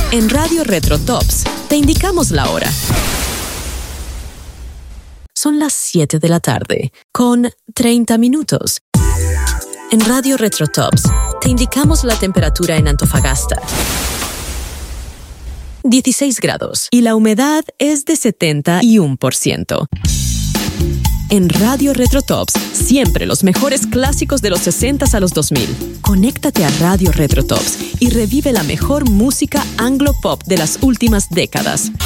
En Radio Retro Tops te indicamos la hora. Son las 7 de la tarde, con 30 minutos. En Radio Retro Tops te indicamos la temperatura en Antofagasta. 16 grados y la humedad es de 71%. En Radio Retro Tops, siempre los mejores clásicos de los 60s a los 2000. Conéctate a Radio Retro Tops y revive la mejor música anglo-pop de las últimas décadas.